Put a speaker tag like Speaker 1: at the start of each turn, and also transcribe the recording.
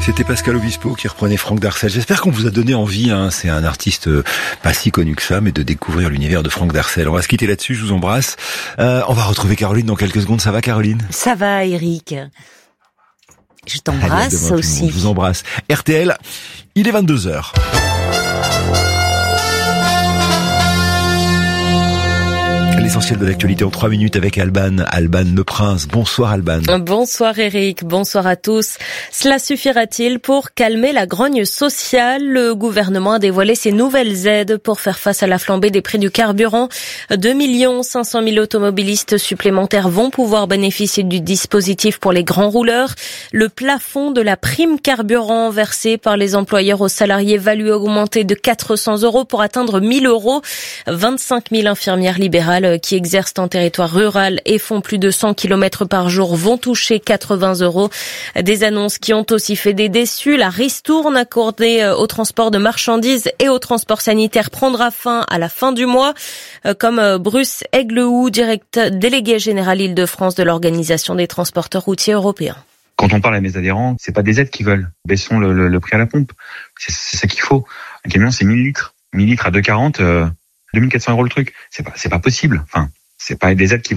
Speaker 1: C'était Pascal Obispo qui reprenait Franck Darcel. J'espère qu'on vous a donné envie, c'est un artiste pas si connu que ça, mais de découvrir l'univers de Franck Darcel. On va se quitter là-dessus, je vous embrasse. On va retrouver Caroline dans quelques secondes. Ça va, Caroline?
Speaker 2: Ça va, Eric. Je t'embrasse aussi.
Speaker 1: Je vous embrasse. RTL, il est 22h. L'essentiel de l'actualité en 3 minutes avec Alban Le Prince. Bonsoir Alban.
Speaker 2: Bonsoir Eric, bonsoir à tous. Cela suffira-t-il pour calmer la grogne sociale? Le gouvernement a dévoilé ses nouvelles aides pour faire face à la flambée des prix du carburant. 2 500 000 automobilistes supplémentaires vont pouvoir bénéficier du dispositif pour les grands rouleurs. Le plafond de la prime carburant versée par les employeurs aux salariés va lui augmenter de 400 € pour atteindre 1 000 €. 25 000 infirmières libérales qui exercent en territoire rural et font plus de 100 km par jour vont toucher 80 €. Des annonces qui ont aussi fait des déçus. La ristourne accordée au transport de marchandises et au transport sanitaire prendra fin à la fin du mois, comme Bruce Aiglehout, délégué général Île-de-France de l'Organisation des transporteurs routiers européens.
Speaker 3: Quand on parle à mes adhérents, c'est pas des aides qu'ils veulent. Baissons le prix à la pompe. C'est ça qu'il faut. Un camion, c'est 1000 litres. 1000 litres à 2,40, 2400 € le truc. C'est pas possible. Enfin, c'est pas des aides qui